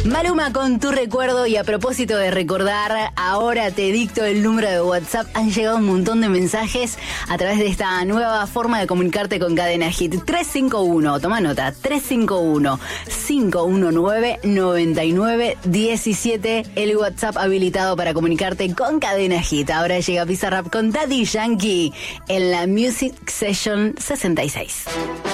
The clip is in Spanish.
Maluma con Tu Recuerdo, y a propósito de recordar, ahora te dicto el número de WhatsApp. Han llegado un montón de mensajes a través de esta nueva forma de comunicarte con Cadena Hit. 351, toma nota, 351-519-9917, el WhatsApp habilitado para comunicarte con Cadena Hit. Ahora llega Bizarrap con Daddy Yankee en la Music Session 66.